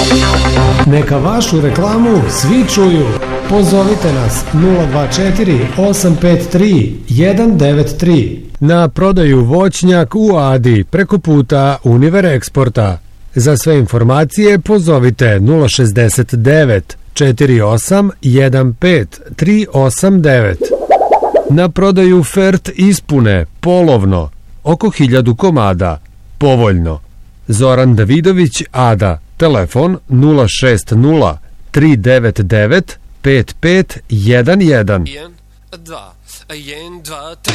Neka vašu reklamu svi čuju. Pozovite nas 024 853 193. Na prodaju voćnjak u Adi preko puta Univer Eksporta. Za sve informacije pozovite 069 48 15 389. Na prodaju fert ispune polovno oko 1000 komada povoljno. Zoran Davidović, Ada, telefon 060 399 5511. 1, 2, 1, 2, 3.